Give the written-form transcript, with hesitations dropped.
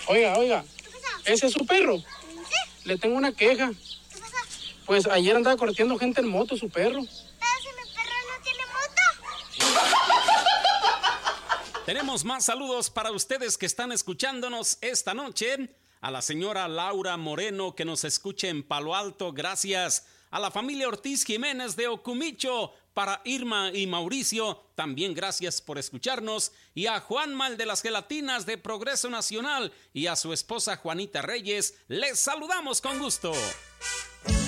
Oiga, ¿ese es su perro? ¿Sí? Le tengo una queja. ¿Qué pasó? Pues ayer andaba correteando gente en moto, su perro. Pero si mi perro no tiene moto. Tenemos más saludos para ustedes que están escuchándonos esta noche. A la señora Laura Moreno, que nos escucha en Palo Alto, gracias. A la familia Ortiz Jiménez de Ocumicho, para Irma y Mauricio, también gracias por escucharnos. Y a Juanma, el de las gelatinas de Progreso Nacional, y a su esposa Juanita Reyes, les saludamos con gusto.